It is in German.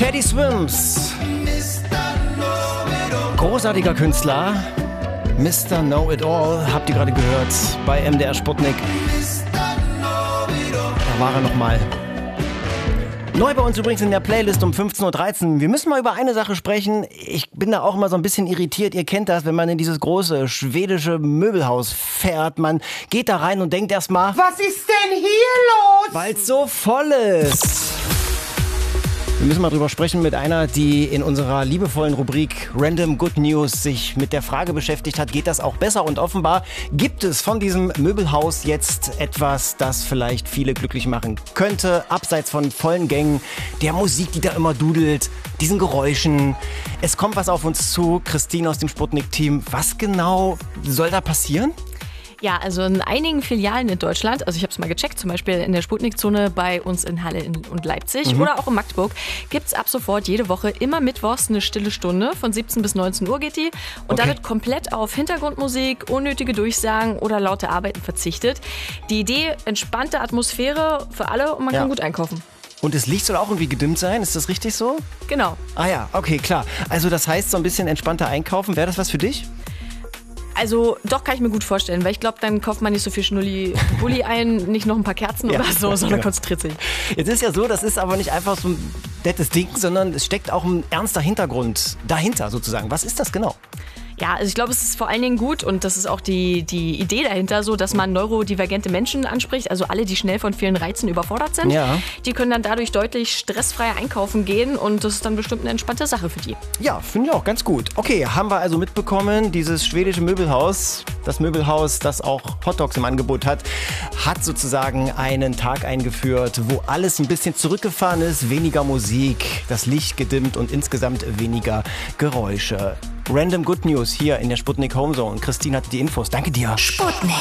Teddy Swims. Großartiger Künstler. Mr. Know It All. Habt ihr gerade gehört bei MDR Sputnik. Da war er nochmal. Neu bei uns übrigens in der Playlist um 15.13 Uhr. Wir müssen mal über eine Sache sprechen. Ich bin da auch immer so ein bisschen irritiert. Ihr kennt das, wenn man in dieses große schwedische Möbelhaus fährt. Man geht da rein und denkt erstmal, was ist denn hier los? Weil es so voll ist. Wir müssen mal drüber sprechen mit einer, die in unserer liebevollen Rubrik Random Good News sich mit der Frage beschäftigt hat, geht das auch besser? Und offenbar gibt es von diesem Möbelhaus jetzt etwas, das vielleicht viele glücklich machen könnte, abseits von vollen Gängen, der Musik, die da immer dudelt, diesen Geräuschen. Es kommt was auf uns zu. Christine aus dem Sputnik-Team, was genau soll da passieren? Ja, also in einigen Filialen in Deutschland, also ich habe es mal gecheckt, zum Beispiel in der Sputnik-Zone bei uns in Halle und Leipzig oder auch in Magdeburg, gibt es ab sofort jede Woche immer mittwochs eine stille Stunde, von 17 bis 19 Uhr geht die. Und da wird komplett auf Hintergrundmusik, unnötige Durchsagen oder laute Arbeiten verzichtet. Die Idee, entspannte Atmosphäre für alle und man kann gut einkaufen. Und das Licht soll auch irgendwie gedimmt sein, ist das richtig so? Genau. Ah ja, okay, klar. Also das heißt, so ein bisschen entspannter einkaufen, wäre das was für dich? Also doch, kann ich mir gut vorstellen, weil ich glaube, dann kauft man nicht so viel Schnulli-Bulli ein, nicht noch ein paar Kerzen oder so, sondern konzentriert sich. Jetzt ist ja so, das ist aber nicht einfach so ein nettes Ding, sondern es steckt auch ein ernster Hintergrund dahinter sozusagen. Was ist das genau? Ja, also ich glaube, es ist vor allen Dingen gut und das ist auch die Idee dahinter, so dass man neurodivergente Menschen anspricht, also alle, die schnell von vielen Reizen überfordert sind. Ja. Die können dann dadurch deutlich stressfreier einkaufen gehen und das ist dann bestimmt eine entspannte Sache für die. Ja, finde ich auch ganz gut. Okay, haben wir also mitbekommen, dieses schwedische Möbelhaus, das Möbelhaus, das auch Hotdogs im Angebot hat, hat sozusagen einen Tag eingeführt, wo alles ein bisschen zurückgefahren ist, weniger Musik, das Licht gedimmt und insgesamt weniger Geräusche. Random Good News hier in der Sputnik Home Zone. Christine hatte die Infos. Danke dir. Sputnik.